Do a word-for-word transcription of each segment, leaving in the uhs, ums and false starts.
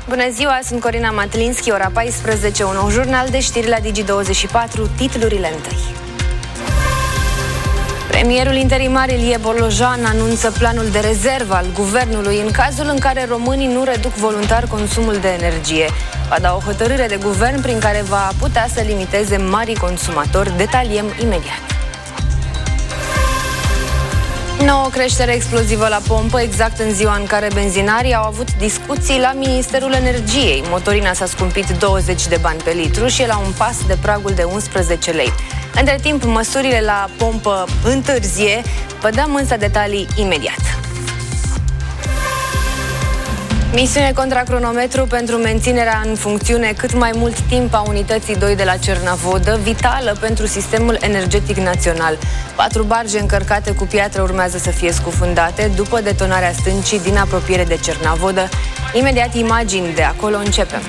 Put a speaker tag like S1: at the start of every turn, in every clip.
S1: Bună ziua, sunt Corina Matlinski, ora paisprezece, un nou jurnal de știri la Digi douăzeci și patru, titlurile întâi. Premierul interimar Ilie Bolojan anunță planul de rezervă al guvernului în cazul în care românii nu reduc voluntar consumul de energie. Va da o hotărâre de guvern prin care va putea să limiteze marii consumatori. Detaliem imediat. Nouă creștere explozivă la pompă, exact în ziua în care benzinarii au avut discuții la Ministerul Energiei. Motorina s-a scumpit douăzeci de bani pe litru și e la un pas de pragul de unsprezece lei. Între timp, măsurile la pompă întârzie. Vă dăm însă detalii imediat. Misiune contra cronometru pentru menținerea în funcțiune cât mai mult timp a unității doi de la Cernavodă, vitală pentru sistemul energetic național. Patru barge încărcate cu piatră urmează să fie scufundate după detonarea stâncii din apropiere de Cernavodă. Imediat imagini de acolo, începem.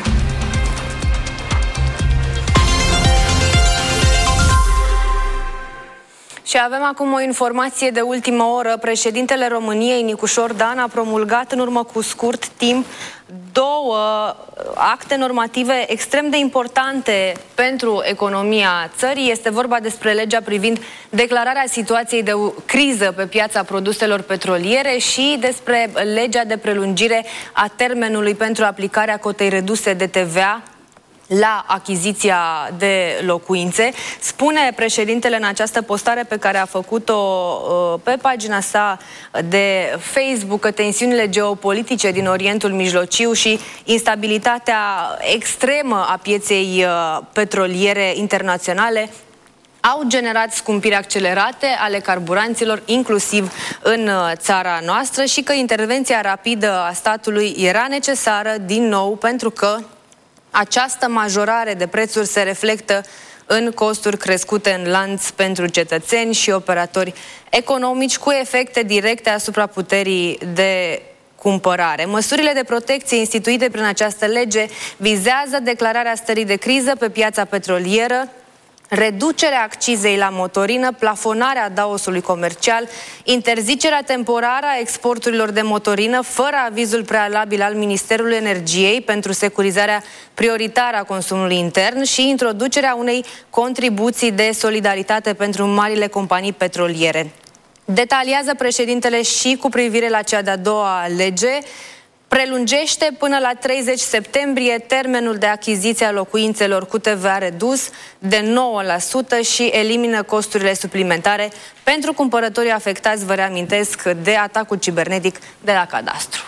S1: Și avem acum o informație de ultimă oră. Președintele României, Nicușor Dan, a promulgat în urmă cu scurt timp două acte normative extrem de importante pentru economia țării. Este vorba despre legea privind declararea situației de criză pe piața produselor petroliere și despre legea de prelungire a termenului pentru aplicarea cotei reduse de T V A la achiziția de locuințe. Spune președintele în această postare pe care a făcut-o uh, pe pagina sa de Facebook că tensiunile geopolitice din Orientul Mijlociu și instabilitatea extremă a pieței uh, petroliere internaționale au generat scumpiri accelerate ale carburanților, inclusiv în țara noastră, și că intervenția rapidă a statului era necesară din nou pentru că această majorare de prețuri se reflectă în costuri crescute în lanț pentru cetățeni și operatori economici, cu efecte directe asupra puterii de cumpărare. Măsurile de protecție instituite prin această lege vizează declararea stării de criză pe piața petrolieră, reducerea accizei la motorină, plafonarea adaosului comercial, interzicerea temporară a exporturilor de motorină fără avizul prealabil al Ministerului Energiei pentru securizarea prioritară a consumului intern și introducerea unei contribuții de solidaritate pentru marile companii petroliere. Detaliază președintele și cu privire la cea de-a doua lege. Prelungește până la treizeci septembrie termenul de achiziție a locuințelor cu T V A redus de nouă la sută și elimină costurile suplimentare pentru cumpărătorii afectați, vă reamintesc, de atacul cibernetic de la cadastru.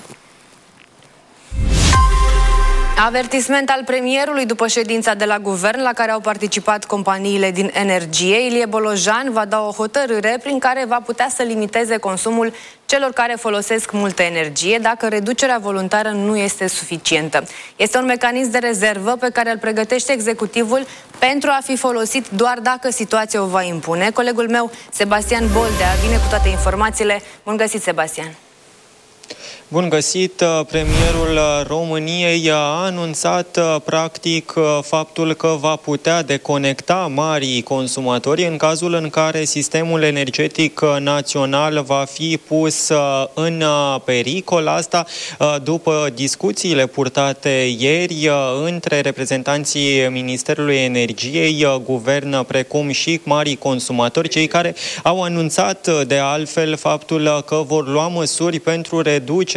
S1: Avertisment al premierului după ședința de la guvern la care au participat companiile din energie. Ilie Bolojan va da o hotărâre prin care va putea să limiteze consumul celor care folosesc multă energie dacă reducerea voluntară nu este suficientă. Este un mecanism de rezervă pe care îl pregătește executivul pentru a fi folosit doar dacă situația o va impune. Colegul meu, Sebastian Boldea, vine cu toate informațiile. Bun găsit, Sebastian!
S2: Bun găsit! Premierul României a anunțat practic faptul că va putea deconecta marii consumatori în cazul în care sistemul energetic național va fi pus în pericol. Asta după discuțiile purtate ieri între reprezentanții Ministerului Energiei, guvern, precum și marii consumatori, cei care au anunțat de altfel faptul că vor lua măsuri pentru reducerea